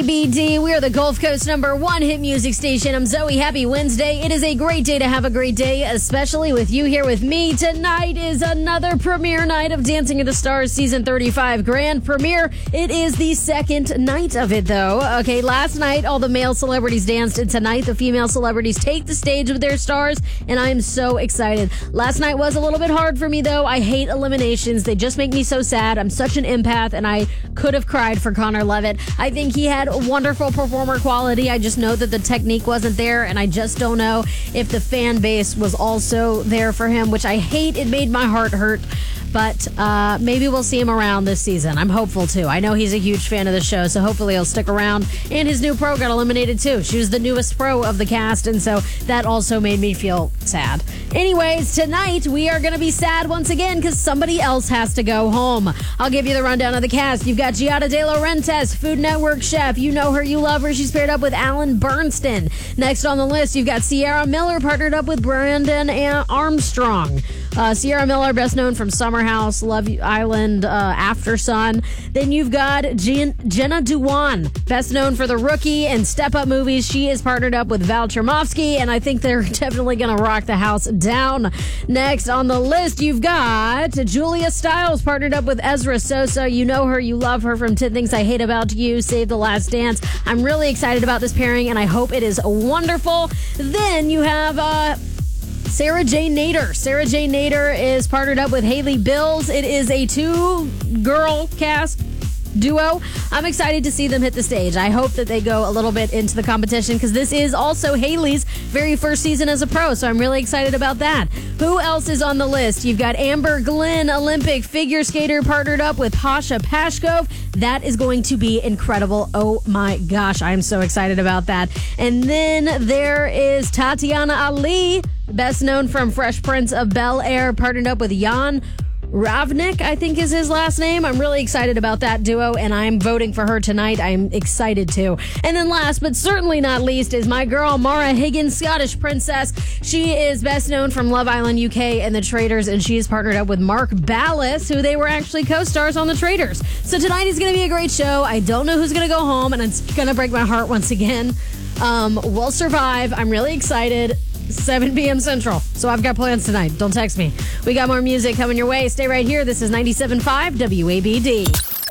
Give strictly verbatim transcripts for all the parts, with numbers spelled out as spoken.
B D, we are the Gulf Coast number one hit music station. I'm Zoe. Happy Wednesday. It is a great day to have a great day, especially with you here with me. Tonight is another premiere night of Dancing with the Stars Season thirty-five Grand Premiere. It is the second night of it, though. Okay, last night, all the male celebrities danced, and tonight, the female celebrities take the stage with their stars, and I am so excited. Last night was a little bit hard for me, though. I hate eliminations. They just make me so sad. I'm such an empath, and I could have cried for Connor Levitt. I think he had wonderful performer quality. I just know that the technique wasn't there, and I just don't know if the fan base was also there for him, which I hate. It made my heart hurt. But uh, maybe we'll see him around this season. I'm hopeful, too. I know he's a huge fan of the show, so hopefully he'll stick around. And his new pro got eliminated, too. She was the newest pro of the cast, and so that also made me feel sad. Anyways, tonight we are going to be sad once again because somebody else has to go home. I'll give you the rundown of the cast. You've got Giada De Laurentiis, Food Network chef. You know her, you love her. She's paired up with Alan Bernstein. Next on the list, you've got Sierra Miller partnered up with Brandon Armstrong. Uh, Sierra Miller, best known from Summer House, Love Island, uh, After Sun. Then you've got Jen- Jenna Dewan, best known for The Rookie and Step Up movies. She is partnered up with Val Chermovsky, and I think they're definitely going to rock the house down. Next on the list, you've got Julia Stiles, partnered up with Ezra Sosa. You know her, you love her from ten Things I Hate About You, Save the Last Dance. I'm really excited about this pairing, and I hope it is wonderful. Then you have... Uh, Sarah J. Nader. Sarah J. Nader is partnered up with Haley Bills. It is a two-girl cast duo. I'm excited to see them hit the stage. I hope that they go a little bit into the competition because this is also Haley's very first season as a pro, so I'm really excited about that. Who else is on the list? You've got Amber Glenn, Olympic figure skater, partnered up with Pasha Pashkov. That is going to be incredible. Oh my gosh, I'm so excited about that. And then there is Tatiana Ali, best known from Fresh Prince of Bel-Air, partnered up with Jan Ravnik, I think is his last name. I'm really excited about that duo, and I'm voting for her tonight. I'm excited to. And then last, but certainly not least, is my girl, Mara Higgins, Scottish princess. She is best known from Love Island U K and The Traitors, and she is partnered up with Mark Ballas, who they were actually co-stars on The Traitors. So tonight is going to be a great show. I don't know who's going to go home, and it's going to break my heart once again. Um, we'll survive. I'm really excited. seven p.m. Central. So I've got plans tonight. Don't text me. We got more music coming your way. Stay right here. This is ninety-seven point five W A B D.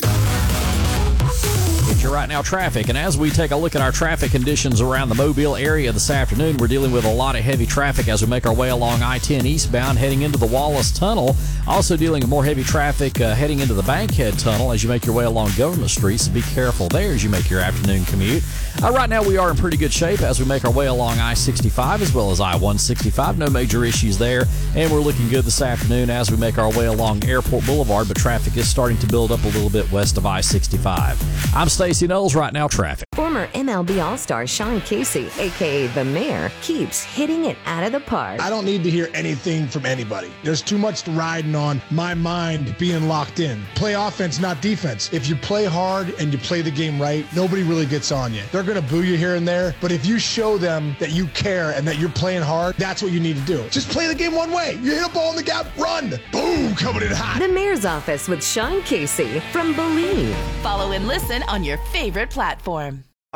Your right now traffic, and as we take a look at our traffic conditions around the Mobile area this afternoon, we're dealing with a lot of heavy traffic as we make our way along I ten eastbound heading into the Wallace Tunnel. Also dealing with more heavy traffic uh, heading into the Bankhead Tunnel as you make your way along Government Street, so be careful there as you make your afternoon commute. Uh, right now we are in pretty good shape as we make our way along I sixty-five as well as I one sixty-five. No major issues there, and we're looking good this afternoon as we make our way along Airport Boulevard, but traffic is starting to build up a little bit west of I sixty-five. I'm Stacey Knowles. Right now traffic. Former M L B All-Star Sean Casey, a k a. The Mayor, keeps hitting it out of the park. I don't need to hear anything from anybody. There's too much riding on my mind being locked in. Play offense, not defense. If you play hard and you play the game right, nobody really gets on you. They're going to boo you here and there, but if you show them that you care and that you're playing hard, that's what you need to do. Just play the game one way. You hit a ball in the gap, run. Boom, coming in hot. The Mayor's Office with Sean Casey from Believe. Follow and listen on your favorite platform.